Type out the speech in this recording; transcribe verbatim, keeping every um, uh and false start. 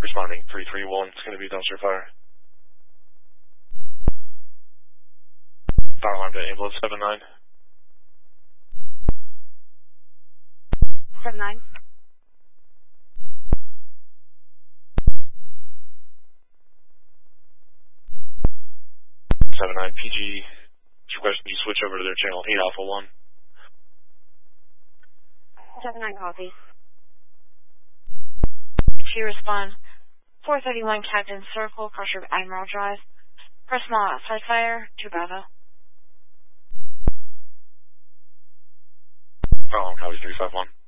Responding three three one, it's going to be dumpster fire. Fire alarm to ambulance seven nine. seven nine. seven nine P G, requesting you switch over to their channel eight Alpha one. seven nine copy. She respond, four thirty-one Captain Circle, Crusher Admiral Drive. Press small outside fire, to Bravo. Fire alarm, copy three five one.